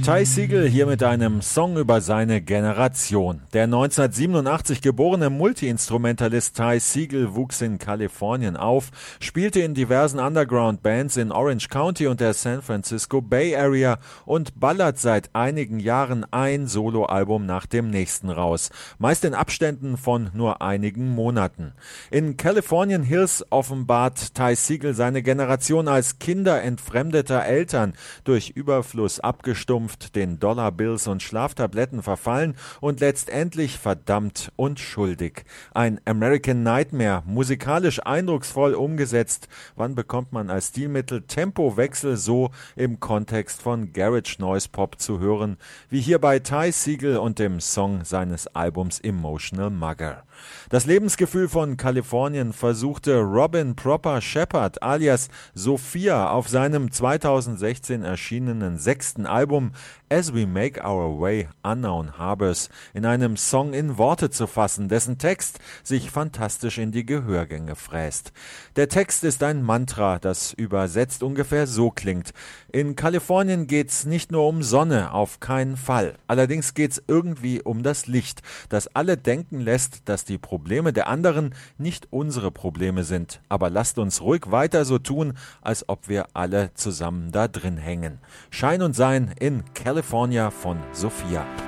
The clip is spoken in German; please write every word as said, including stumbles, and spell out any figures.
Ty Segall hier mit einem Song über seine Generation. Der neunzehnhundertsiebenundachtzig geborene Multiinstrumentalist Ty Segall wuchs in Kalifornien auf, spielte in diversen Underground-Bands in Orange County und der San Francisco Bay Area und ballert seit einigen Jahren ein Soloalbum nach dem nächsten raus, meist in Abständen von nur einigen Monaten. In Californian Hills offenbart Ty Segall seine Generation als Kinder entfremdeter Eltern, durch Überfluss abgestumpft, den Dollarbills und Schlaftabletten verfallen und letztendlich verdammt und schuldig. Ein American Nightmare, musikalisch eindrucksvoll umgesetzt. Wann bekommt man als Stilmittel Tempowechsel so im Kontext von Garage Noise Pop zu hören, wie hier bei Ty Segall und dem Song seines Albums Emotional Mugger. Das Lebensgefühl von Kalifornien versuchte Robin Proper Shepard alias Sophia auf seinem zweitausendsechzehn erschienenen sechsten Album As We Make Our Way Unknown Harbors in einem Song in Worte zu fassen, dessen Text sich fantastisch in die Gehörgänge fräst. Der Text ist ein Mantra, das übersetzt ungefähr so klingt: In Kalifornien geht's nicht nur um Sonne, auf keinen Fall. Allerdings geht's irgendwie um das Licht, das alle denken lässt, dass die Probleme der anderen nicht unsere Probleme sind. Aber lasst uns ruhig weiter so tun, als ob wir alle zusammen da drin hängen. Schein und Sein in California von Sophia.